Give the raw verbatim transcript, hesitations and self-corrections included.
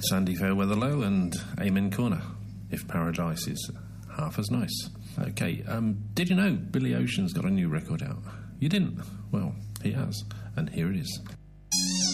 Sandy Fairweather Low and Amen Corner, if paradise is half as nice. Okay, um, did you know Billy Ocean's got a new record out? You didn't? Well, he has, and here it is.